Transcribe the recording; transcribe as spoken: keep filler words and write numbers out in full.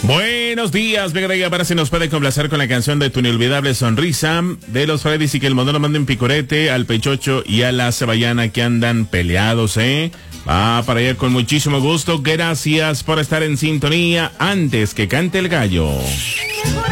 Buenos días, venga de ahí, para si nos puede complacer con la canción de Tu Inolvidable Sonrisa de los Freddys y que el mundo lo mande un picorete al Pechocho y a la Ceballana que andan peleados, ¿eh? Va para allá con muchísimo gusto. Gracias por estar en sintonía antes que cante el gallo.